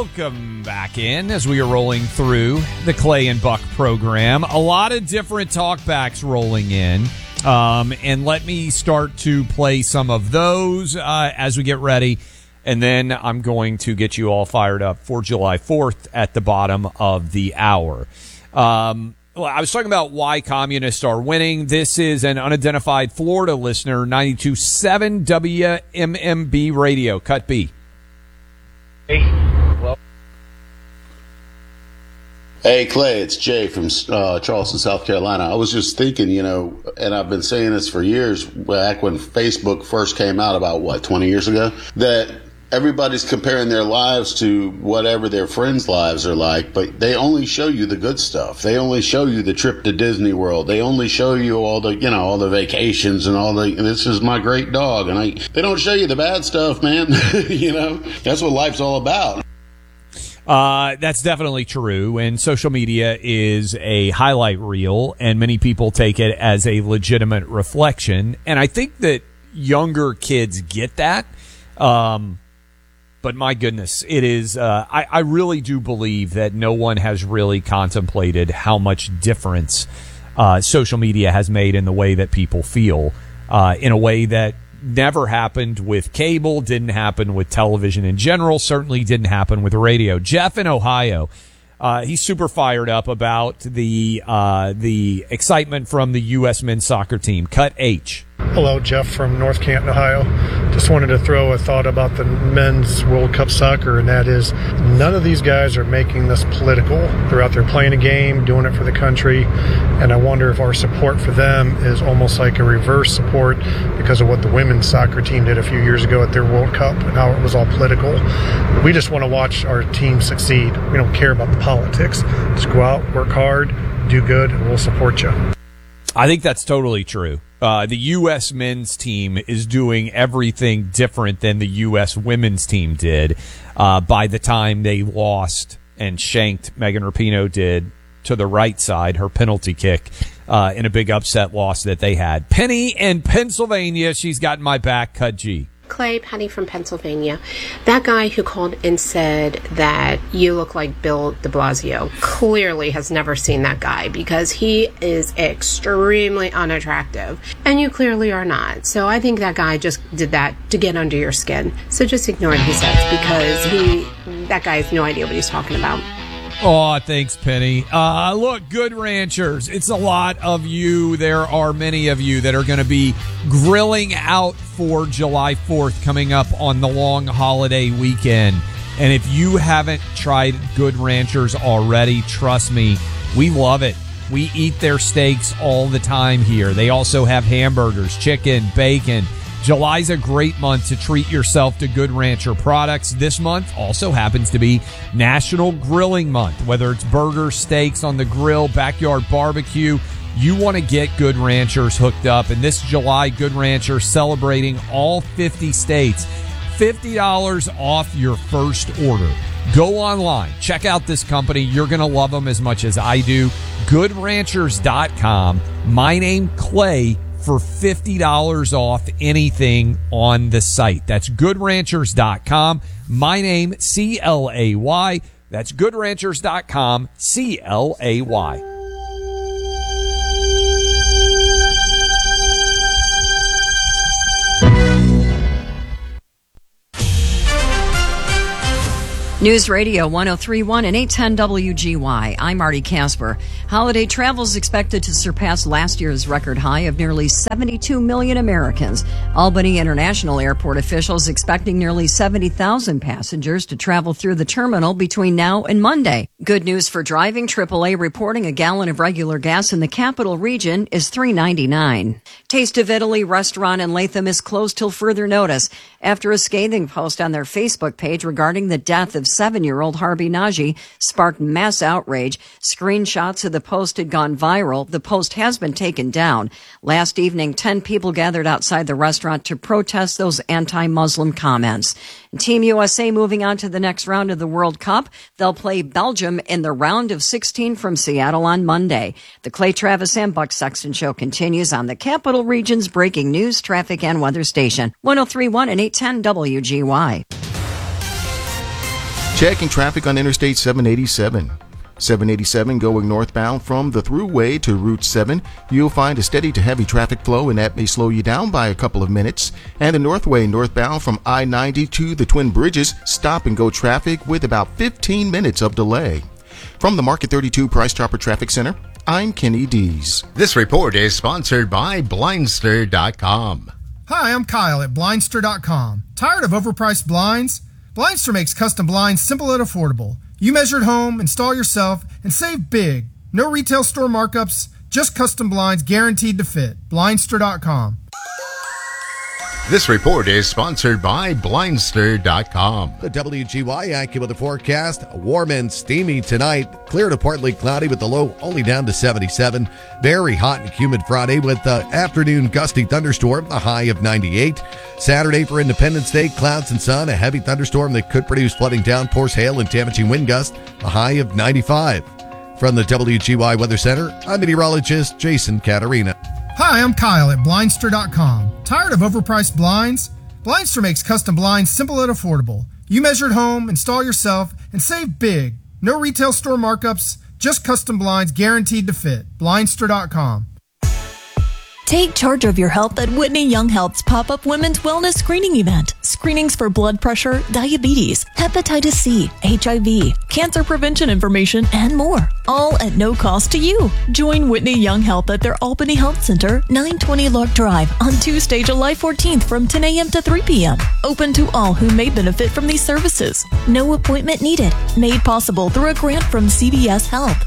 Welcome back in as we are rolling through the Clay and Buck program. A lot of different talkbacks rolling in. And let me start to play some of those as we get ready. And then I'm going to get you all fired up for July 4th at the bottom of the hour. Well, I was talking about why communists are winning. This is an unidentified Florida listener, 92.7 WMMB Radio. Cut B. Hey, Clay, it's Jay from Charleston, South Carolina. I was just thinking, and I've been saying this for years, back when Facebook first came out about, 20 years ago, that everybody's comparing their lives to whatever their friends' lives are like, but they only show you the good stuff. They only show you the trip to Disney World. They only show you all the vacations and this is my great dog. And they don't show you the bad stuff, man. That's what life's all about. That's definitely true, and social media is a highlight reel, and many people take it as a legitimate reflection, and I think that younger kids get that, but my goodness, it is, I really do believe that no one has really contemplated how much difference social media has made in the way that people feel, in a way that never happened with cable, didn't happen with television in general, certainly didn't happen with radio. Jeff in Ohio, he's super fired up about the excitement from the U.S. men's soccer team. Cut H. Hello, Jeff from North Canton, Ohio. Just wanted to throw a thought about the men's World Cup soccer, and that is none of these guys are making this political. They're out there playing a game, doing it for the country, and I wonder if our support for them is almost like a reverse support because of what the women's soccer team did a few years ago at their World Cup and how it was all political. We just want to watch our team succeed. We don't care about the politics. Just go out, work hard, do good, and we'll support you. I think that's totally true. The U.S. men's team is doing everything different than the U.S. women's team did by the time they lost and shanked, Megan Rapinoe did, to the right side, her penalty kick in a big upset loss that they had. Penny in Pennsylvania, she's got my back. Cut G. Clay, Penny from Pennsylvania. That guy who called and said that you look like Bill de Blasio clearly has never seen that guy because he is extremely unattractive. And you clearly are not. So I think that guy just did that to get under your skin. So just ignore what he says because that guy has no idea what he's talking about. Oh, thanks, Penny. Look, Good Ranchers, it's a lot of you. There are many of you that are going to be grilling out for July 4th coming up on the long holiday weekend. And if you haven't tried Good Ranchers already, trust me, we love it. We eat their steaks all the time here. They also have hamburgers, chicken, bacon. July's a great month to treat yourself to Good Rancher products. This month also happens to be National Grilling Month. Whether it's burgers, steaks on the grill, backyard barbecue, you want to get Good Ranchers hooked up. And this July, Good Rancher celebrating all 50 states. $50 off your first order. Go online. Check out this company. You're going to love them as much as I do. GoodRanchers.com. My name, Clay, for $50 off anything on the site. That's GoodRanchers.com. My name, C-L-A-Y. That's GoodRanchers.com, C-L-A-Y. News Radio 103.1 and 810 WGY. I'm Marty Casper. Holiday travel is expected to surpass last year's record high of nearly 72 million Americans. Albany International Airport officials expecting nearly 70,000 passengers to travel through the terminal between now and Monday. Good news for driving. AAA reporting a gallon of regular gas in the capital region is $3.99. Taste of Italy restaurant in Latham is closed till further notice after a scathing post on their Facebook page regarding the death of 7-year-old Harvey Nagy sparked mass outrage. Screenshots of the post had gone viral. The post has been taken down. Last evening, 10 people gathered outside the restaurant to protest those anti-Muslim comments. Team USA moving on to the next round of the World Cup. They'll play Belgium in the round of 16 from Seattle on Monday. The Clay Travis and Buck Sexton Show continues on the Capital Region's breaking news, traffic, and weather station. 103.1 and 810 WGY. Checking traffic on Interstate 787. 787 going northbound from the Thruway to Route 7. You'll find a steady to heavy traffic flow, and that may slow you down by a couple of minutes. And the Northway northbound from I-90 to the Twin Bridges, stop and go traffic with about 15 minutes of delay. From the Market 32 Price Chopper Traffic Center, I'm Kenny Dees. This report is sponsored by Blindster.com. Hi, I'm Kyle at Blindster.com. Tired of overpriced blinds? Blindster makes custom blinds simple and affordable. You measure at home, install yourself, and save big. No retail store markups, just custom blinds guaranteed to fit. Blindster.com. This report is sponsored by Blindster.com. The WGY AccuWeather forecast, warm and steamy tonight. Clear to partly cloudy with the low only down to 77. Very hot and humid Friday with the afternoon gusty thunderstorm, a high of 98. Saturday for Independence Day, clouds and sun, a heavy thunderstorm that could produce flooding downpours, hail, and damaging wind gusts, a high of 95. From the WGY Weather Center, I'm meteorologist Jason Caterina. Hi, I'm Kyle at Blindster.com. Tired of overpriced blinds? Blindster makes custom blinds simple and affordable. You measure at home, install yourself, and save big. No retail store markups, just custom blinds guaranteed to fit. Blindster.com. Take charge of your health at Whitney Young Health's pop-up women's wellness screening event. Screenings for blood pressure, diabetes, hepatitis C, HIV, cancer prevention information, and more. All at no cost to you. Join Whitney Young Health at their Albany Health Center, 920 Lark Drive, on Tuesday, July 14th from 10 a.m. to 3 p.m. Open to all who may benefit from these services. No appointment needed. Made possible through a grant from CVS Health.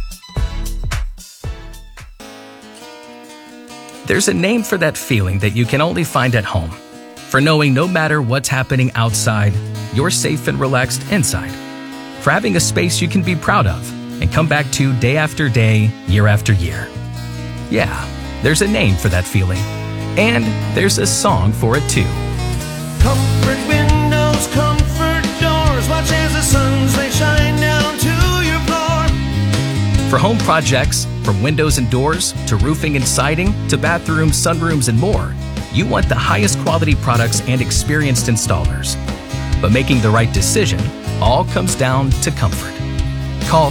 There's a name for that feeling that you can only find at home. For knowing no matter what's happening outside, you're safe and relaxed inside. For having a space you can be proud of and come back to day after day, year after year. Yeah, there's a name for that feeling. And there's a song for it too. Comfort windows, comfort doors, watch as the suns they shine down to your floor. For home projects, from windows and doors, to roofing and siding, to bathrooms, sunrooms, and more, you want the highest quality products and experienced installers. But making the right decision all comes down to comfort. Call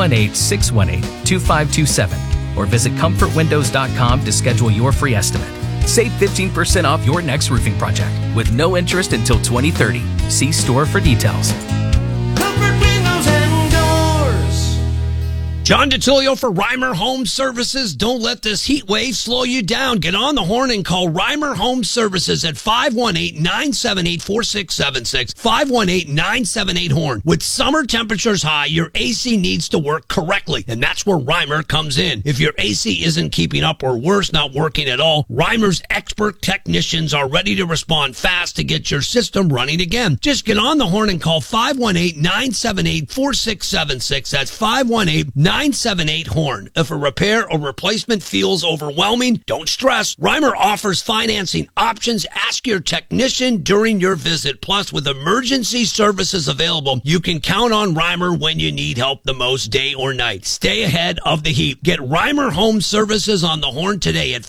518-618-2527 or visit comfortwindows.com to schedule your free estimate. Save 15% off your next roofing project with no interest until 2030. See store for details. Comfort windows and doors. John DiTullio for Reimer Home Services. Don't let this heat wave slow you down. Get on the horn and call Reimer Home Services at 518-978-4676. 518-978-HORN. With summer temperatures high, your AC needs to work correctly, and that's where Reimer comes in. If your AC isn't keeping up or worse, not working at all, Reimer's expert technicians are ready to respond fast to get your system running again. Just get on the horn and call 518-978-4676. That's 518-978-HORN. If a repair or replacement feels overwhelming, don't stress. Reimer offers financing options. Ask your technician during your visit. Plus, with emergency services available, you can count on Reimer when you need help the most, day or night. Stay ahead of the heat. Get Reimer Home Services on the horn today at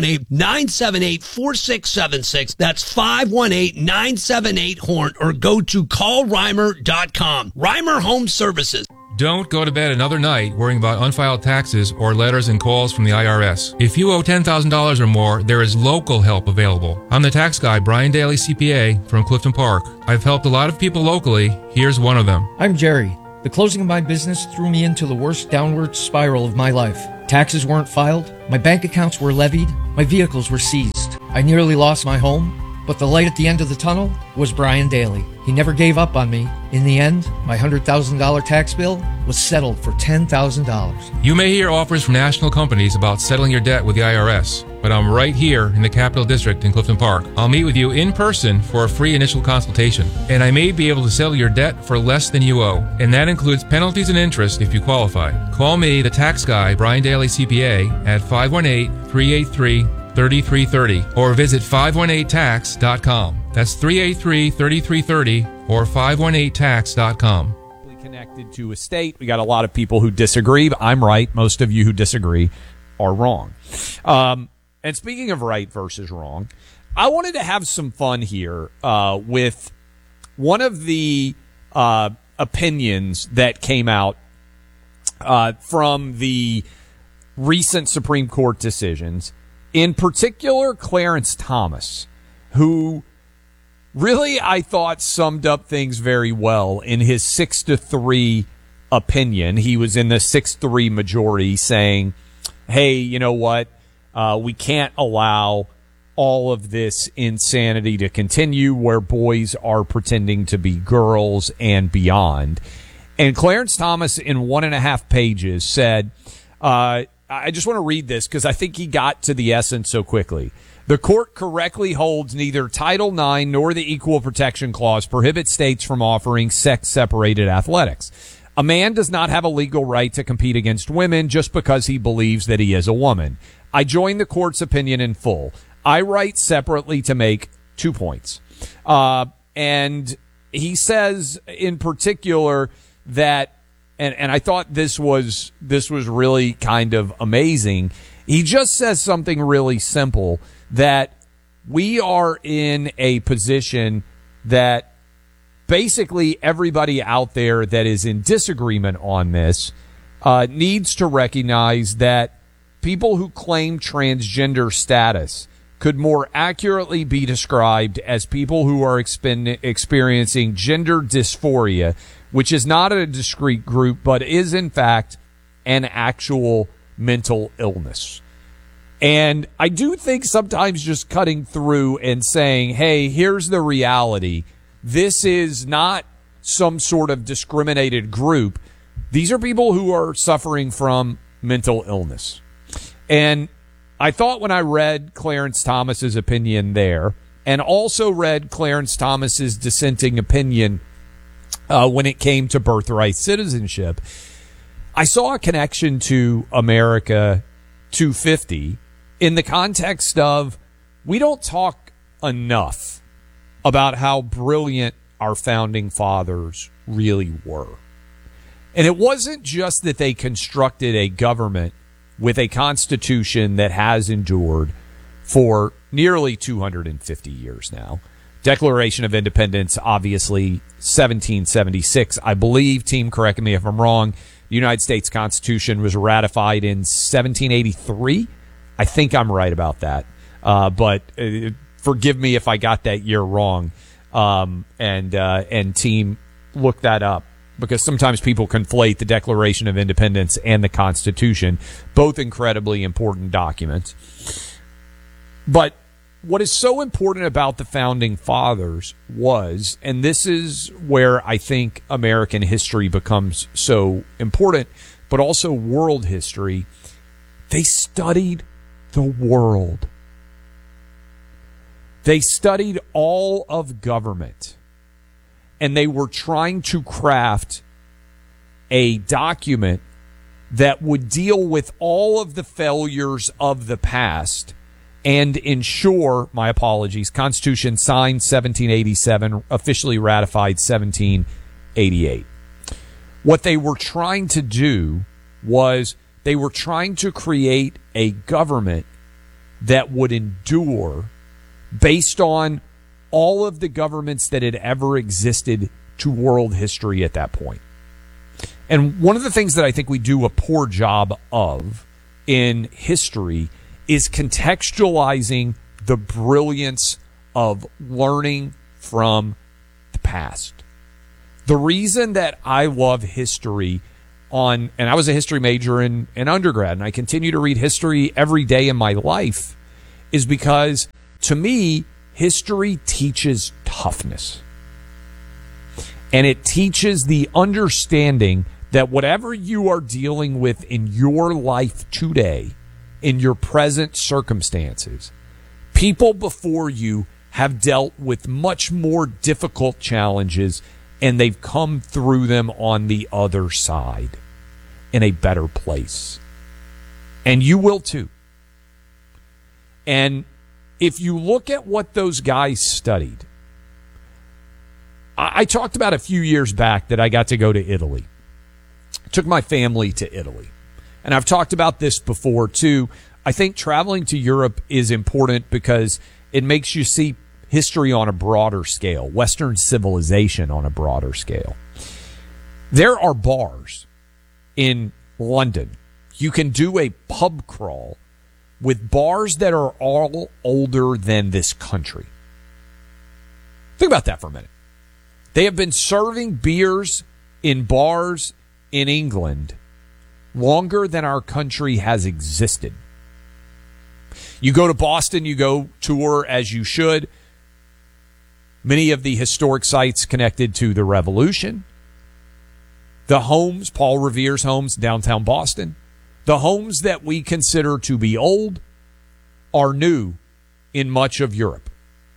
518-978-4676. That's 518-978-HORN, or go to callreimer.com. Reimer Home Services. Don't go to bed another night worrying about unfiled taxes or letters and calls from the IRS. If you owe $10,000 or more, there is local help available. I'm the tax guy, Brian Daly, CPA, from Clifton Park. I've helped a lot of people locally. Here's one of them. I'm Jerry. The closing of my business threw me into the worst downward spiral of my life. Taxes weren't filed, my bank accounts were levied, my vehicles were seized. I nearly lost my home, but the light at the end of the tunnel was Brian Daly. He never gave up on me. In the end, my $100,000 tax bill was settled for $10,000. You may hear offers from national companies about settling your debt with the IRS, but I'm right here in the Capital District in Clifton Park. I'll meet with you in person for a free initial consultation, and I may be able to settle your debt for less than you owe, and that includes penalties and interest if you qualify. Call me, the tax guy, Brian Daly CPA, at 518-383-3330 or visit 518tax.com. That's 383-3330 or 518tax.com. Connected to a state. We got a lot of people who disagree, but I'm right. Most of you who disagree are wrong. And speaking of right versus wrong, I wanted to have some fun here with one of the opinions that came out from the recent Supreme Court decisions, in particular Clarence Thomas, who really, I thought, summed up things very well in his 6-3 opinion. He was in the 6-3 majority saying, hey, you know what? We can't allow all of this insanity to continue where boys are pretending to be girls and beyond. And Clarence Thomas, in 1.5 pages, said, I just want to read this because I think he got to the essence so quickly. The court correctly holds neither Title IX nor the Equal Protection Clause prohibit states from offering sex-separated athletics. A man does not have a legal right to compete against women just because he believes that he is a woman. I join the court's opinion in full. I write separately to make 2 points. And he says in particular that, and I thought this was really kind of amazing. He just says something really simple, that we are in a position that basically everybody out there that is in disagreement on this needs to recognize that people who claim transgender status could more accurately be described as people who are experiencing gender dysphoria, which is not a discrete group, but is in fact an actual mental illness. And I do think sometimes just cutting through and saying, hey, here's the reality. This is not some sort of discriminated group. These are people who are suffering from mental illness. And I thought when I read Clarence Thomas's opinion there, and also read Clarence Thomas's dissenting opinion when it came to birthright citizenship, I saw a connection to America 250 in the context of we don't talk enough about how brilliant our founding fathers really were. And it wasn't just that they constructed a government with a constitution that has endured for nearly 250 years now. Declaration of Independence, obviously, 1776. I believe, team, correct me if I'm wrong, the United States Constitution was ratified in 1783. I think I'm right about that. But forgive me if I got that year wrong. And team, look that up, because sometimes people conflate the Declaration of Independence and the Constitution, both incredibly important documents. But what is so important about the Founding Fathers was, and this is where I think American history becomes so important, but also world history, they studied the world. They studied all of government, and they were trying to craft a document that would deal with all of the failures of the past and ensure, my apologies, Constitution signed 1787, officially ratified 1788. What they were trying to do was they were trying to create a government that would endure based on all of the governments that had ever existed to world history at that point. And one of the things that I think we do a poor job of in history is contextualizing the brilliance of learning from the past. The reason that I love history and I was a history major in undergrad, and I continue to read history every day in my life, is because, to me, history teaches toughness. And it teaches the understanding that whatever you are dealing with in your life today, in your present circumstances, people before you have dealt with much more difficult challenges, and they've come through them on the other side in a better place. And you will too. And if you look at what those guys studied, I talked about a few years back that I got to go to Italy. I took my family to Italy. And I've talked about this before too. I think traveling to Europe is important because it makes you see history on a broader scale, Western civilization on a broader scale. There are bars in London. You can do a pub crawl with bars that are all older than this country. Think about that for a minute. They have been serving beers in bars in England longer than our country has existed. You go to Boston, you go tour as you should. Many of the historic sites connected to the Revolution. The homes, Paul Revere's homes, downtown Boston. The homes that we consider to be old are new in much of Europe.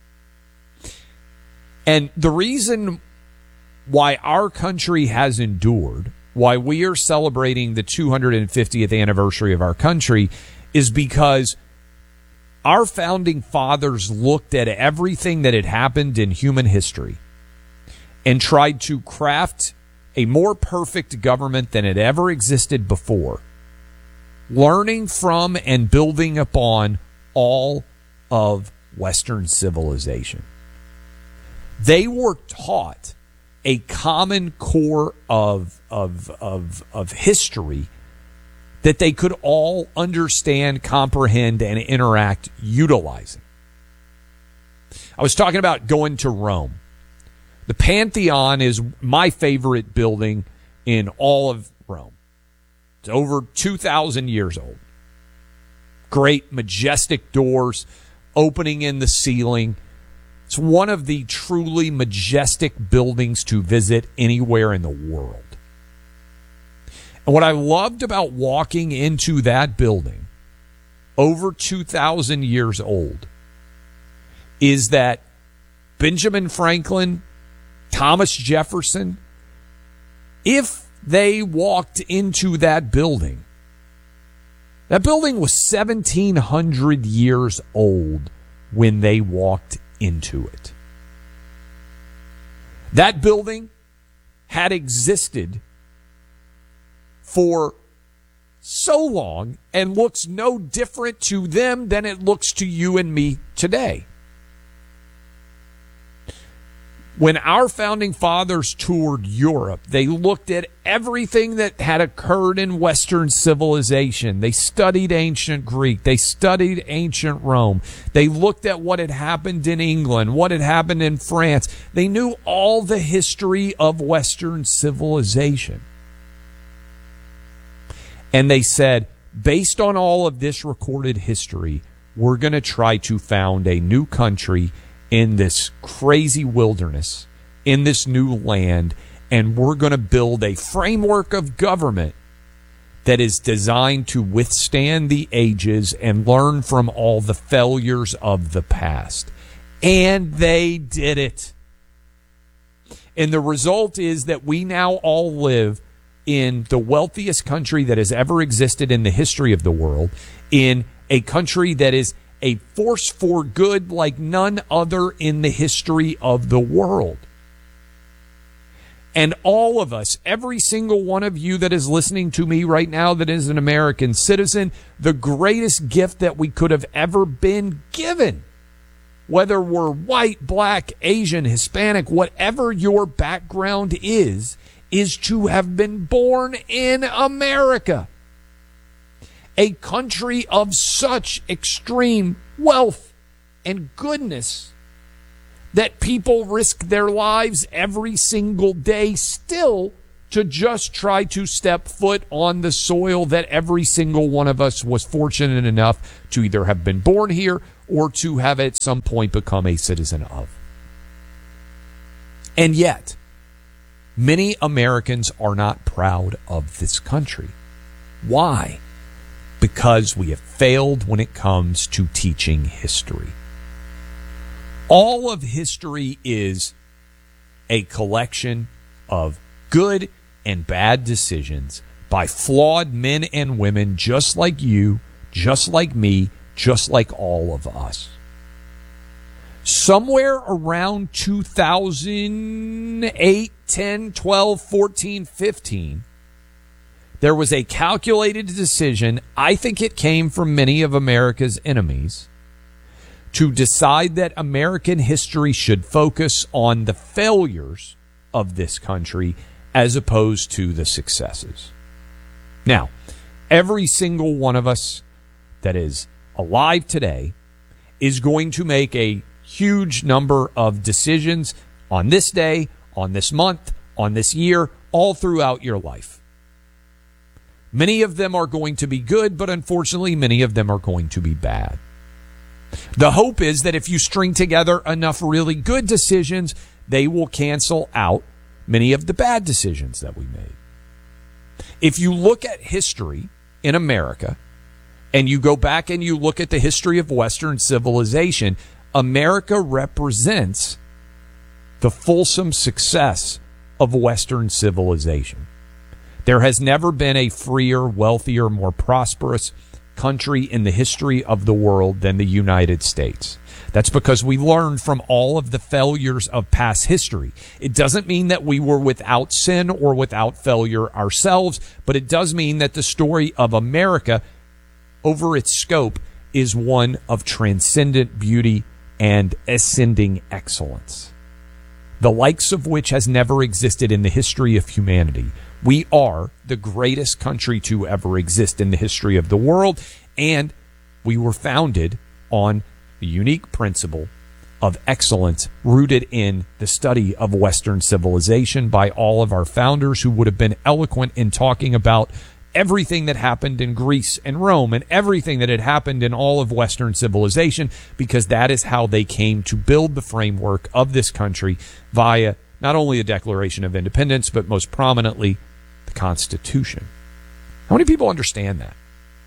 And the reason why our country has endured, why we are celebrating the 250th anniversary of our country, is because our founding fathers looked at everything that had happened in human history and tried to craft a more perfect government than had ever existed before, learning from and building upon all of Western civilization. They were taught a common core of history that they could all understand, comprehend, and interact utilizing. I was talking about going to Rome. The Pantheon is my favorite building in all of Rome. It's over 2,000 years old. Great, majestic doors opening in the ceiling. It's one of the truly majestic buildings to visit anywhere in the world. And what I loved about walking into that building, over 2,000 years old, is that Benjamin Franklin, Thomas Jefferson, if they walked into that building was 1,700 years old when they walked into it. That building had existed for so long and looks no different to them than it looks to you and me today. When our founding fathers toured Europe, they looked at everything that had occurred in Western civilization. They studied ancient Greek. They studied ancient Rome. They looked at what had happened in England, what had happened in France. They knew all the history of Western civilization. And they said, based on all of this recorded history, we're going to try to found a new country in this crazy wilderness, in this new land, and we're going to build a framework of government that is designed to withstand the ages and learn from all the failures of the past. And they did it. And the result is that we now all live in the wealthiest country that has ever existed in the history of the world, in a country that is a force for good like none other in the history of the world. And all of us, every single one of you that is listening to me right now that is an American citizen, the greatest gift that we could have ever been given, whether we're white, black, Asian, Hispanic, whatever your background is to have been born in America. A country of such extreme wealth and goodness that people risk their lives every single day still to just try to step foot on the soil that every single one of us was fortunate enough to either have been born here or to have at some point become a citizen of. And yet, many Americans are not proud of this country. Why? Because we have failed when it comes to teaching history. All of history is a collection of good and bad decisions by flawed men and women just like you, just like me, just like all of us. Somewhere around 2008, 10, 12, 14, 15, there was a calculated decision, I think it came from many of America's enemies, to decide that American history should focus on the failures of this country as opposed to the successes. Now, every single one of us that is alive today is going to make a huge number of decisions on this day, on this month, on this year, all throughout your life. Many of them are going to be good, but unfortunately, many of them are going to be bad. The hope is that if you string together enough really good decisions, they will cancel out many of the bad decisions that we made. If you look at history in America, and you go back and you look at the history of Western civilization, America represents the fulsome success of Western civilization. There has never been a freer, wealthier, more prosperous country in the history of the world than the United States. That's because we learned from all of the failures of past history. It doesn't mean that we were without sin or without failure ourselves, but it does mean that the story of America, over its scope, is one of transcendent beauty and ascending excellence, the likes of which has never existed in the history of humanity. We are the greatest country to ever exist in the history of the world, and we were founded on the unique principle of excellence rooted in the study of Western civilization by all of our founders, who would have been eloquent in talking about everything that happened in Greece and Rome and everything that had happened in all of Western civilization, because that is how they came to build the framework of this country via not only the Declaration of Independence, but most prominently, the Constitution. How many people understand that?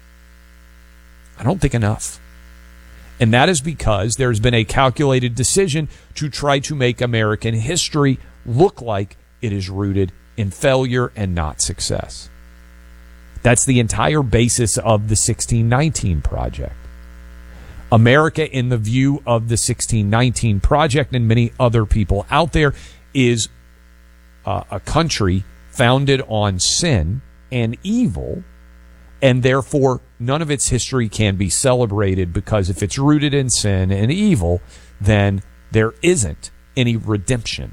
I don't think enough. And that is because there's been a calculated decision to try to make American history look like it is rooted in failure and not success. That's the entire basis of the 1619 Project. America, in the view of the 1619 Project and many other people out there, is a country founded on sin and evil, and therefore none of its history can be celebrated, because if it's rooted in sin and evil, then there isn't any redemption.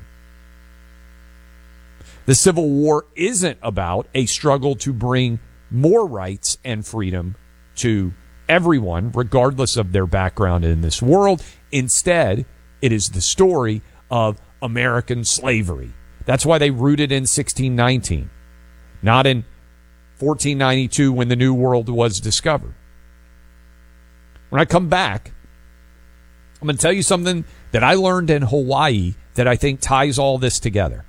The Civil War isn't about a struggle to bring more rights and freedom to everyone, regardless of their background in this world. Instead, it is the story of American slavery. That's why they rooted in 1619, not in 1492 when the New World was discovered. When I come back, I'm going to tell you something that I learned in Hawaii that I think ties all this together.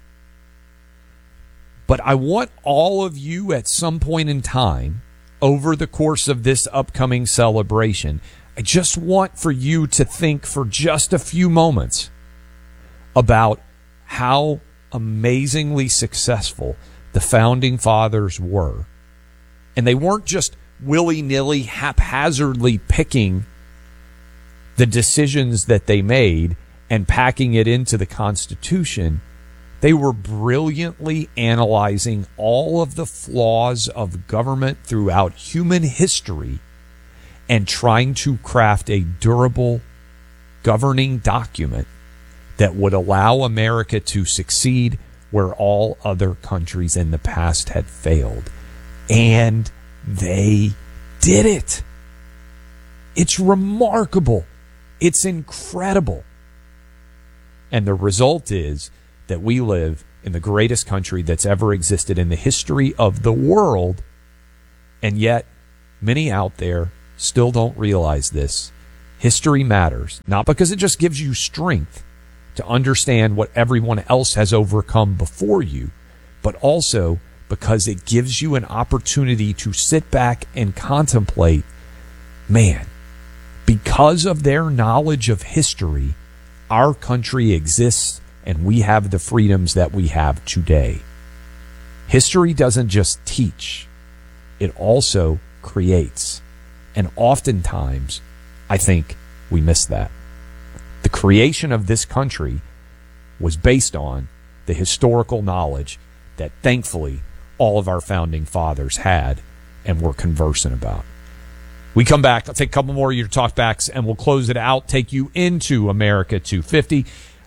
But I want all of you at some point in time over the course of this upcoming celebration, I just want for you to think for just a few moments about how amazingly successful the Founding Fathers were. And they weren't just willy-nilly, haphazardly picking the decisions that they made and packing it into the Constitution. They were brilliantly analyzing all of the flaws of government throughout human history and trying to craft a durable governing document that would allow America to succeed where all other countries in the past had failed. And they did it. It's remarkable. It's incredible. And the result is that we live in the greatest country that's ever existed in the history of the world, and yet many out there still don't realize this. History matters, not because it just gives you strength to understand what everyone else has overcome before you, but also because it gives you an opportunity to sit back and contemplate, man, because of their knowledge of history, our country exists and we have the freedoms that we have today. History doesn't just teach, it also creates. And oftentimes, I think we miss that. The creation of this country was based on the historical knowledge that thankfully all of our founding fathers had and were conversant about. We come back, I'll take a couple more of your talkbacks and we'll close it out, take you into America 250.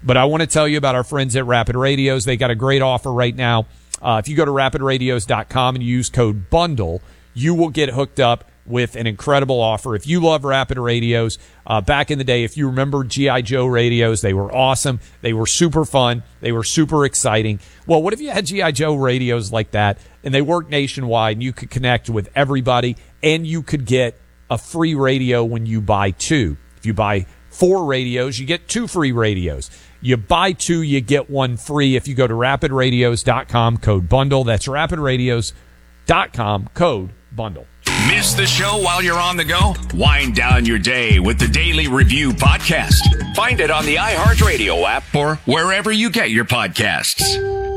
But I want to tell you about our friends at Rapid Radios. They got a great offer right now. If you go to rapidradios.com and use code BUNDLE, you will get hooked up with an incredible offer. If you love Rapid Radios, back in the day, if you remember G.I. Joe radios, they were awesome. They were super fun. They were super exciting. Well, what if you had G.I. Joe radios like that, and they work nationwide, and you could connect with everybody, and you could get a free radio when you buy 2. If you buy 4 radios, you get 2 free radios. You buy 2, you get 1 free if you go to rapidradios.com, code BUNDLE. That's rapidradios.com, code BUNDLE. Miss the show while you're on the go? Wind down your day with the Daily Review podcast. Find it on the iHeartRadio app or wherever you get your podcasts.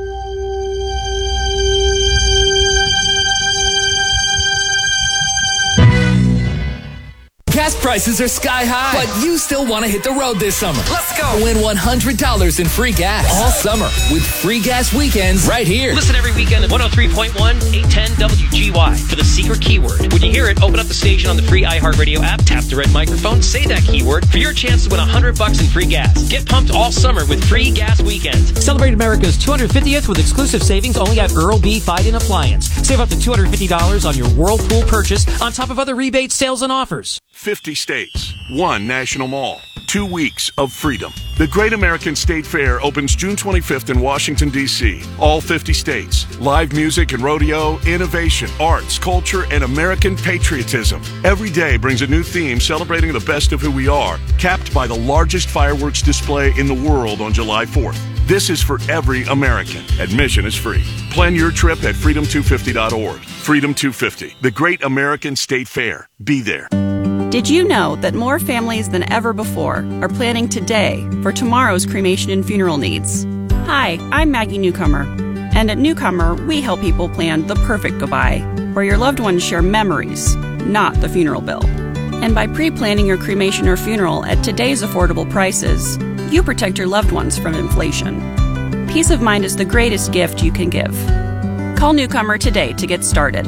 Gas prices are sky high, but you still want to hit the road this summer. Let's go. Win $100 in free gas all summer with free gas weekends right here. Listen every weekend at 103.1, 810 WGY for the secret keyword. When you hear it, open up the station on the free iHeartRadio app, tap the red microphone, say that keyword for your chance to win $100 in free gas. Get pumped all summer with free gas weekends. Celebrate America's 250th with exclusive savings only at Earl B. Fight-In Appliance. Save up to $250 on your Whirlpool purchase on top of other rebates, sales, and offers. 50 states, 1 national mall, 2 weeks of freedom. The Great American State Fair opens June 25th in Washington, D.C. All 50 states. Live music and rodeo, innovation, arts, culture, and American patriotism. Every day brings a new theme celebrating the best of who we are, capped by the largest fireworks display in the world on July 4th. This is for every American. Admission is free. Plan your trip at freedom250.org. Freedom 250, the Great American State Fair. Be there. Did you know that more families than ever before are planning today for tomorrow's cremation and funeral needs? Hi, I'm Maggie Newcomer, and at Newcomer, we help people plan the perfect goodbye, where your loved ones share memories, not the funeral bill. And by pre-planning your cremation or funeral at today's affordable prices, you protect your loved ones from inflation. Peace of mind is the greatest gift you can give. Call Newcomer today to get started.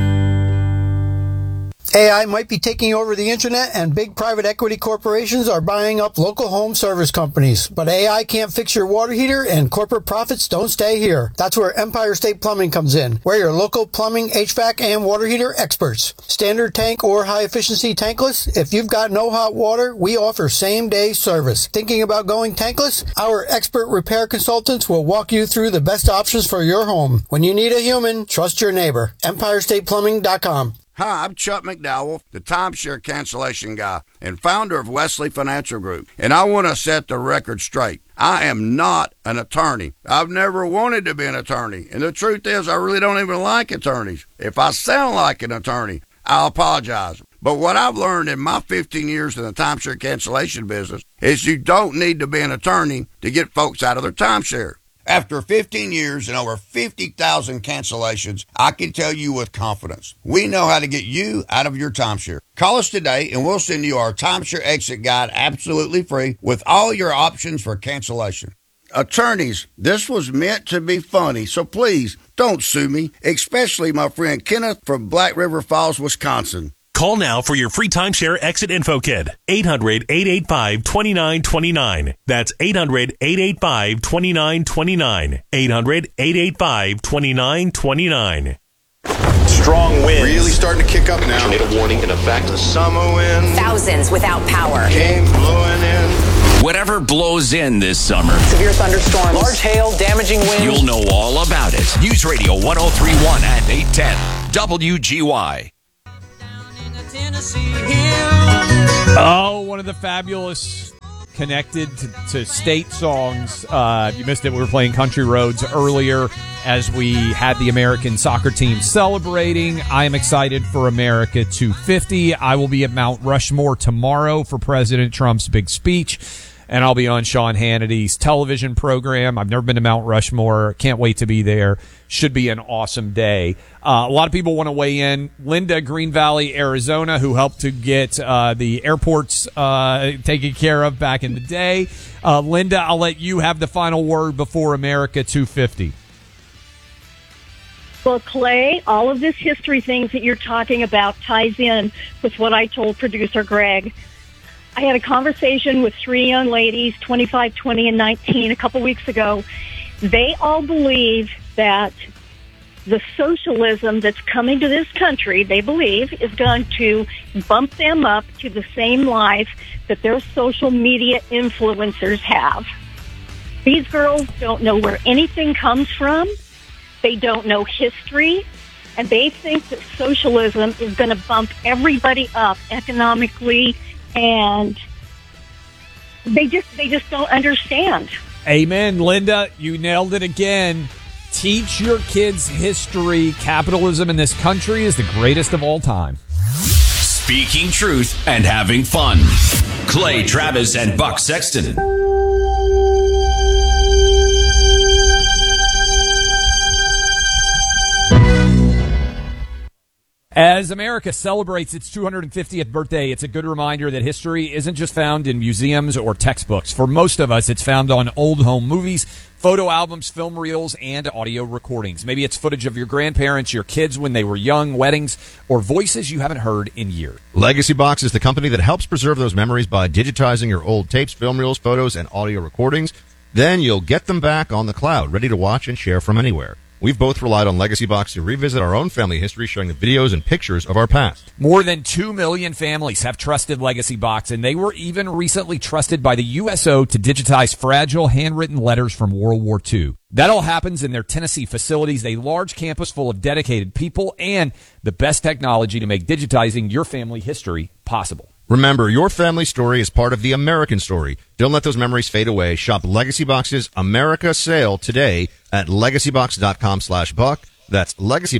AI might be taking over the internet and big private equity corporations are buying up local home service companies. But AI can't fix your water heater and corporate profits don't stay here. That's where Empire State Plumbing comes in. We're your local plumbing, HVAC, and water heater experts. Standard tank or high efficiency tankless? If you've got no hot water, we offer same day service. Thinking about going tankless? Our expert repair consultants will walk you through the best options for your home. When you need a human, trust your neighbor. EmpireStatePlumbing.com. Hi, I'm Chuck McDowell, the timeshare cancellation guy and founder of Wesley Financial Group, and I want to set the record straight. I am not an attorney. I've never wanted to be an attorney, and the truth is I really don't even like attorneys. If I sound like an attorney, I'll apologize. But what I've learned in my 15 years in the timeshare cancellation business is you don't need to be an attorney to get folks out of their timeshare. After 15 years and over 50,000 cancellations, I can tell you with confidence, we know how to get you out of your timeshare. Call us today and we'll send you our timeshare exit guide absolutely free with all your options for cancellation. Attorneys, this was meant to be funny, so please don't sue me, especially my friend Kenneth from Black River Falls, Wisconsin. Call now for your free timeshare exit info kit. 800-885-2929. That's 800-885-2929. 800-885-2929. Strong winds. Really starting to kick up now. Tornado warning in effect. The summer wind. Thousands without power. Came blowing in. Whatever blows in this summer. Severe thunderstorms. Large hail, damaging winds. You'll know all about it. News Radio 103.1 and 810 WGY. Oh, one of the fabulous connected to state songs. If you missed it, we were playing Country Roads earlier as we had the American soccer team celebrating. I am excited for America 250. I will be at Mount Rushmore tomorrow for President Trump's big speech, and I'll be on Sean Hannity's television program. I've never been to Mount Rushmore. Can't wait to be there. Should be an awesome day. A lot of people want to weigh in. Linda, Green Valley, Arizona, who helped to get the airports taken care of back in the day. Linda, I'll let you have the final word before America 250. Well, Clay, all of this history things that you're talking about ties in with what I told producer Greg. I had a conversation with 3 young ladies, 25, 20, and 19, a couple weeks ago. They all believe that the socialism that's coming to this country, they believe, is going to bump them up to the same life that their social media influencers have. These girls don't know where anything comes from. They don't know history. And they think that socialism is going to bump everybody up economically, and they just don't understand. Amen, Linda. You nailed it again. Teach your kids history. Capitalism in this country is the greatest of all time. Speaking truth and having fun. Clay Travis and Buck Sexton. As America celebrates its 250th birthday, it's a good reminder that history isn't just found in museums or textbooks. For most of us, it's found on old home movies, photo albums, film reels, and audio recordings. Maybe it's footage of your grandparents, your kids when they were young, weddings, or voices you haven't heard in years. Legacy Box is the company that helps preserve those memories by digitizing your old tapes, film reels, photos, and audio recordings. Then you'll get them back on the cloud, ready to watch and share from anywhere. We've both relied on Legacy Box to revisit our own family history, showing the videos and pictures of our past. More than 2 million families have trusted Legacy Box, and they were even recently trusted by the USO to digitize fragile handwritten letters from World War II. That all happens in their Tennessee facilities, a large campus full of dedicated people and the best technology to make digitizing your family history possible. Remember, your family story is part of the American story. Don't let those memories fade away. Shop Legacy Box's America sale today at legacybox.com/buck. That's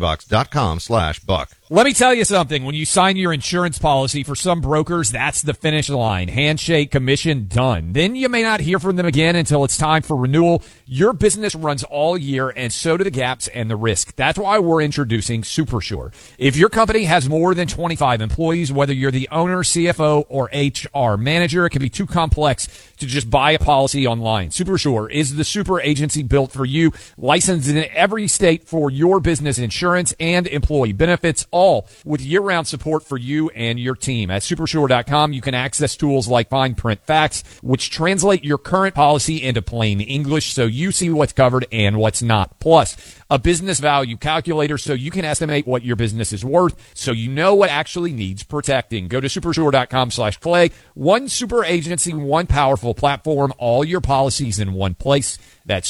legacybox.com/buck. Let me tell you something. When you sign your insurance policy, for some brokers, that's the finish line. Handshake, commission, done. Then you may not hear from them again until it's time for renewal. Your business runs all year, and so do the gaps and the risk. That's why we're introducing SuperSure. If your company has more than 25 employees, whether you're the owner, CFO, or HR manager, it can be too complex to just buy a policy online. SuperSure is the super agency built for you, licensed in every state for your business insurance and employee benefits, all with year-round support for you and your team. At supersure.com, you can access tools like fine print facts, which translate your current policy into plain English so you see what's covered and what's not. Plus, a business value calculator so you can estimate what your business is worth so you know what actually needs protecting. Go to supersure.com/Clay. One super agency, one powerful platform, all your policies in one place. That's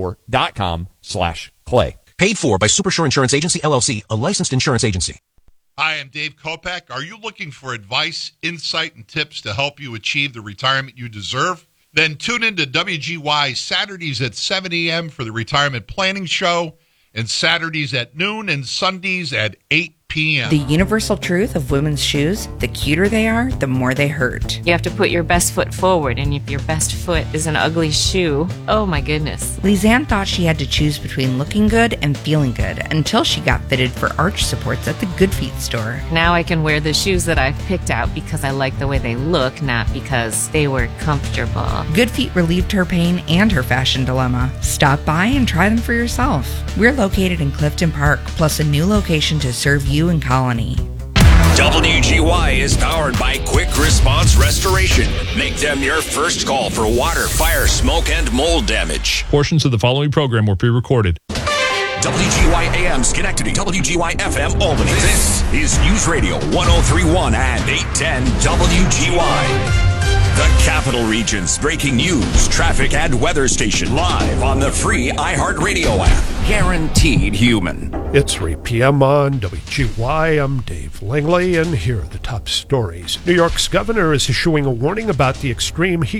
supersure.com/Clay. Paid for by Supersure Insurance Agency, LLC, a licensed insurance agency. Hi, I'm Dave Kopak. Are you looking for advice, insight, and tips to help you achieve the retirement you deserve? Then tune in to WGY Saturdays at 7 a.m. for the Retirement Planning Show, and Saturdays at noon and Sundays at 8 p.m. The universal truth of women's shoes, the cuter they are, the more they hurt. You have to put your best foot forward, and if your best foot is an ugly shoe, oh my goodness. Lisanne thought she had to choose between looking good and feeling good until she got fitted for arch supports at the Good Feet store. Now I can wear the shoes that I've picked out because I like the way they look, not because they were comfortable. Good Feet relieved her pain and her fashion dilemma. Stop by and try them for yourself. We're located in Clifton Park, plus a new location to serve you in Colony. WGY is powered by Quick Response Restoration. Make them your first call for water, fire, smoke, and mold damage. Portions of the following program were pre-recorded. WGY AM Schenectady, WGY FM Albany. This is News Radio 1031 and 810 WGY. The Capital Region's breaking news, traffic, and weather station live on the free iHeartRadio app. Guaranteed human. It's 3 p.m. on WGY. I'm Dave Langley, and here are the top stories. New York's governor is issuing a warning about the extreme heat